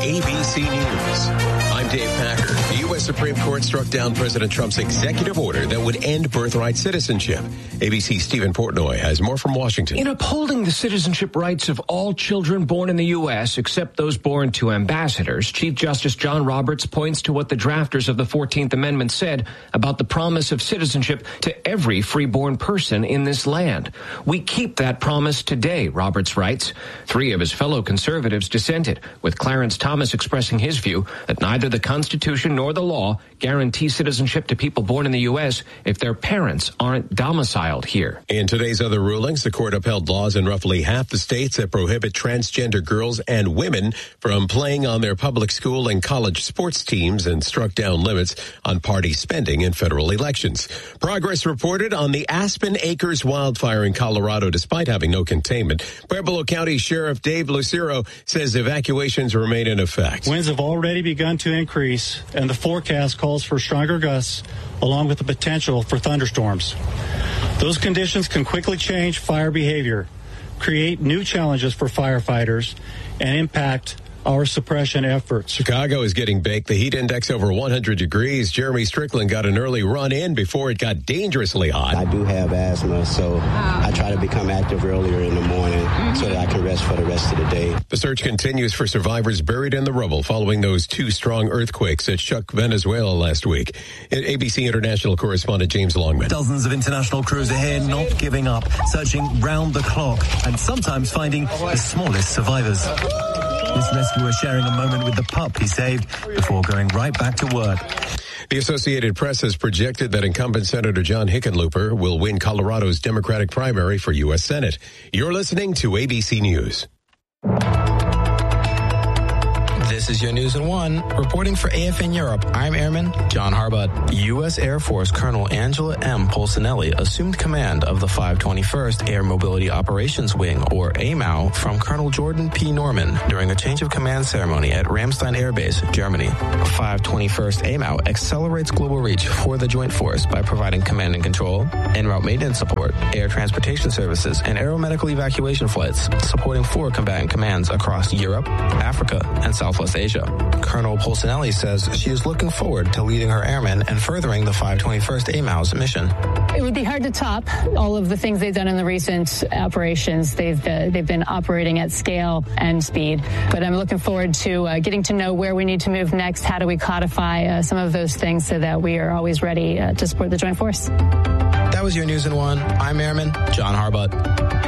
ABC News. I'm Dave Packer. The U.S. Supreme Court struck down President Trump's executive order that would end birthright citizenship. ABC's Stephen Portnoy has more from Washington. In upholding the citizenship rights of all children born in the U.S. except those born to ambassadors, Chief Justice John Roberts points to what the drafters of the 14th Amendment said about the promise of citizenship to every freeborn person in this land. We keep that promise today, Roberts writes. 3 of his fellow conservatives dissented, with Clarence Thomas expressing his view that neither the Constitution nor the law guarantee citizenship to people born in the U.S. if their parents aren't domiciled here. In today's other rulings, the court upheld laws in roughly half the states that prohibit transgender girls and women from playing on their public school and college sports teams and struck down limits on party spending in federal elections. Progress reported on the Aspen Acres wildfire in Colorado despite having no containment. Pueblo County Sheriff Dave Lucero says evacuations remain in effect. Winds have already begun to increase, and the forecast calls for stronger gusts along with the potential for thunderstorms. Those conditions can quickly change fire behavior, create new challenges for firefighters, and impact our suppression efforts. Chicago is getting baked. The heat index over 100 degrees. Jeremy Strickland got an early run in before it got dangerously hot. I do have asthma, so I try to become active earlier in the morning so that I can rest for the rest of the day. The search continues for survivors buried in the rubble following those 2 strong earthquakes that shook Venezuela last week. ABC International correspondent James Longman. Dozens of international crews are here, not giving up, searching round the clock and sometimes finding the smallest survivors. This rescuer sharing a moment with the pup he saved before going right back to work. The Associated Press has projected that incumbent Senator John Hickenlooper will win Colorado's Democratic primary for U.S. Senate. You're listening to ABC News. This is your News in 1. Reporting for AFN Europe, I'm Airman John Harbutt. U.S. Air Force Colonel Angela M. Polsinelli assumed command of the 521st Air Mobility Operations Wing, or AMOW, from Colonel Jordan P. Norman during a change of command ceremony at Ramstein Air Base, Germany. 521st AMOW accelerates global reach for the Joint Force by providing command and control, en route maintenance support, air transportation services, and aeromedical evacuation flights, supporting 4 combatant commands across Europe, Africa, and Southwest Asia. Colonel Polsinelli says she is looking forward to leading her airmen and furthering the 521st AMOW's mission. It would be hard to top all of the things they've done in the recent operations. They've been operating at scale and speed. But I'm looking forward to getting to know where we need to move next. How do we codify some of those things so that we are always ready to support the Joint Force? That was your News in 1. I'm Airman John Harbutt.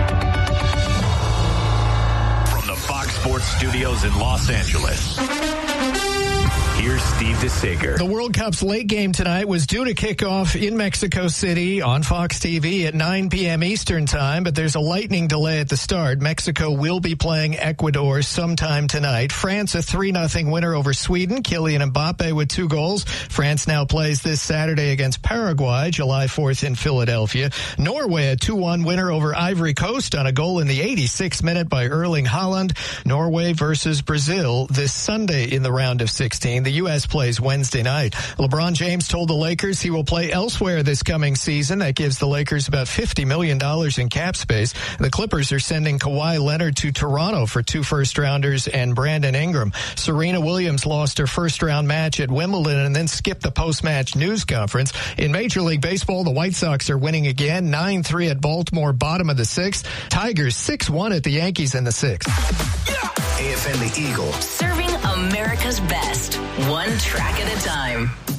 Sports Studios in Los Angeles. Here's Steve DeSager. The World Cup's late game tonight was due to kick off in Mexico City on Fox TV at 9 p.m. Eastern Time, but there's a lightning delay at the start. Mexico will be playing Ecuador sometime tonight. France, a 3-0 winner over Sweden. Kylian Mbappe with 2 goals. France now plays this Saturday against Paraguay, July 4th in Philadelphia. Norway, a 2-1 winner over Ivory Coast on a goal in the 86th minute by Erling Haaland. Norway versus Brazil this Sunday in the round of 16. The U.S. plays Wednesday night. LeBron James told the Lakers he will play elsewhere this coming season. That gives the Lakers about $50 million in cap space. The Clippers are sending Kawhi Leonard to Toronto for 2 first-rounders and Brandon Ingram. Serena Williams lost her first-round match at Wimbledon and then skipped the post-match news conference. In Major League Baseball, the White Sox are winning again, 9-3 at Baltimore, bottom of the 6th. Tigers 6-1 at the Yankees in the 6th. AFN the Eagle. Serving America's best, one track at a time.